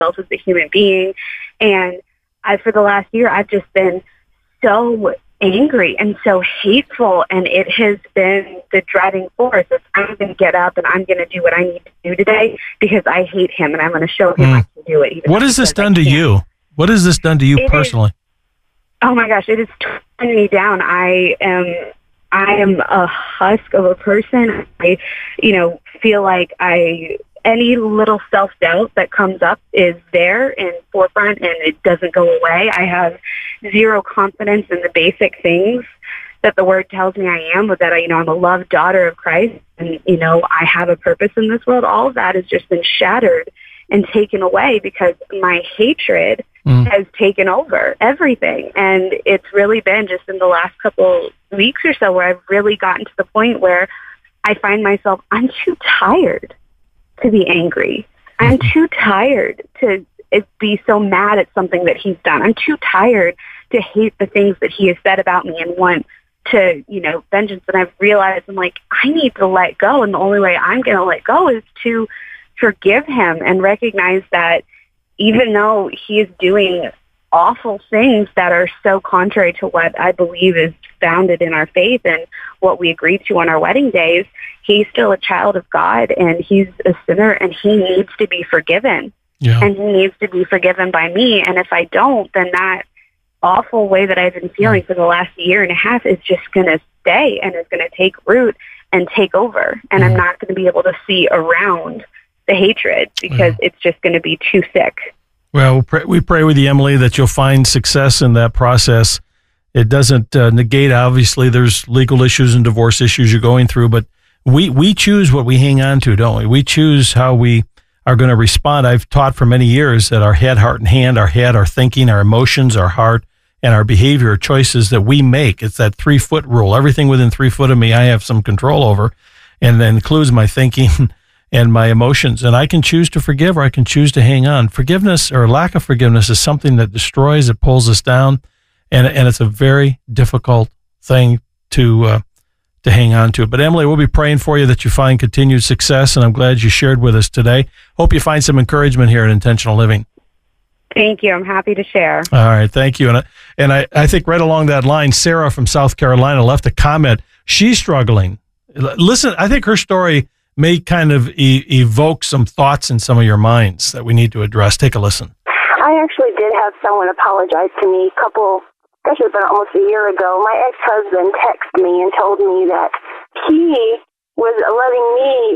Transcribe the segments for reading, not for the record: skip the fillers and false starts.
myself as a human being. And for the last year, I've just been so angry and so hateful, and it has been the driving force. I'm going to get up and I'm going to do what I need to do today because I hate him, and I'm going to show him I can do it. What has this done to you? What has this done to you personally? Oh my gosh, it has torn me down. I am a husk of a person. I, feel like any little self-doubt that comes up is there in forefront, and it doesn't go away. I have zero confidence in the basic things that the Word tells me I am, but that I'm a loved daughter of Christ, and I have a purpose in this world. All of that has just been shattered and taken away because my hatred has taken over everything. And it's really been just in the last couple weeks or so where I've really gotten to the point where I find myself, I'm too tired to be angry. I'm too tired to be so mad at something that he's done. I'm too tired to hate the things that he has said about me and want to, vengeance. And I've realized I'm like, I need to let go. And the only way I'm going to let go is to forgive him and recognize that even though he is doing awful things that are so contrary to what I believe is founded in our faith and what we agreed to on our wedding days, he's still a child of God, and he's a sinner, and he needs to be forgiven. Yeah. And he needs to be forgiven by me. And if I don't, then that awful way that I've been feeling for the last year and a half is just going to stay and is going to take root and take over. And I'm not going to be able to see around the hatred because it's just going to be too thick. Well, we pray with you, Emily, that you'll find success in that process. It doesn't negate, obviously, there's legal issues and divorce issues you're going through, but we choose what we hang on to, don't we? We choose how we are going to respond. I've taught for many years that our head, heart, and hand, our head, our thinking, our emotions, our heart, and our behavior are choices that we make. It's that 3-foot rule. Everything within 3 foot of me, I have some control over, and that includes my thinking and my emotions. And I can choose to forgive or I can choose to hang on. Forgiveness or lack of forgiveness is something that destroys, it pulls us down, and it's a very difficult thing to hang on to. But Emily, we'll be praying for you that you find continued success, and I'm glad you shared with us today. Hope you find some encouragement here at Intentional Living. Thank you. I'm happy to share. All right. Thank you. And I think right along that line, Sarah from South Carolina left a comment. She's struggling. Listen, I think her story may kind of evoke some thoughts in some of your minds that we need to address. Take a listen. I actually did have someone apologize to me it was been almost a year ago. My ex-husband texted me and told me that he was letting me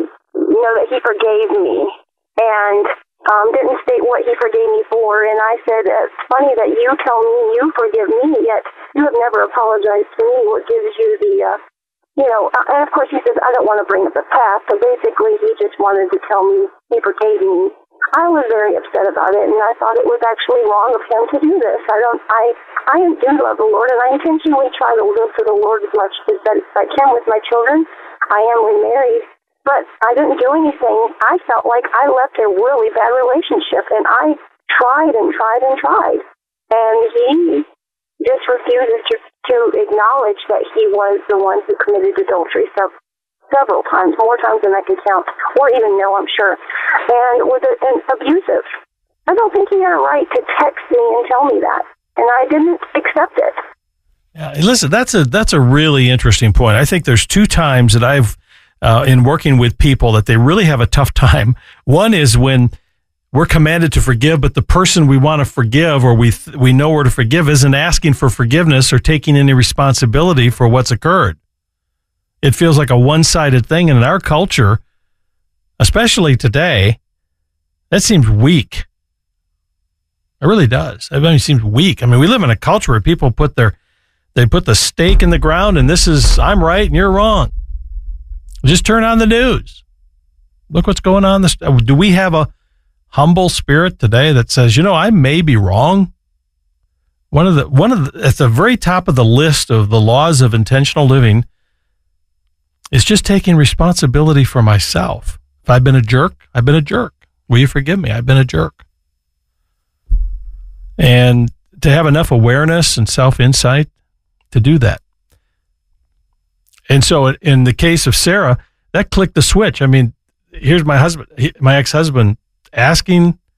know that he forgave me and didn't state what he forgave me for. And I said, it's funny that you tell me you forgive me, yet you have never apologized to me. What gives you the and of course he says, I don't want to bring up the past. So basically he just wanted to tell me he forgave me. I was very upset about it, and I thought it was actually wrong of him to do this. I do love the Lord, and I intentionally try to live for the Lord as much as I can with my children. I am remarried, but I didn't do anything. I felt like I left a really bad relationship, and I tried and tried and tried. And he just refuses to acknowledge that he was the one who committed adultery several times, more times than I can count, or even know, I'm sure, and was abusive. I don't think he had a right to text me and tell me that, and I didn't accept it. Yeah, listen, that's a really interesting point. I think there's 2 times that I've, in working with people, that they really have a tough time. One is when we're commanded to forgive, but the person we want to forgive or we know where to forgive isn't asking for forgiveness or taking any responsibility for what's occurred. It feels like a one-sided thing. And in our culture, especially today, that seems weak. It really does. It seems weak. I mean, we live in a culture where people put the stake in the ground and this is, I'm right and you're wrong. Just turn on the news. Look what's going on. Do we have a humble spirit today that says, I may be wrong? At the very top of the list of the laws of intentional living is just taking responsibility for myself. If I've been a jerk, I've been a jerk. Will you forgive me? I've been a jerk. And to have enough awareness and self-insight to do that. And so in the case of Sarah, that clicked the switch. I mean, here's my ex-husband, asking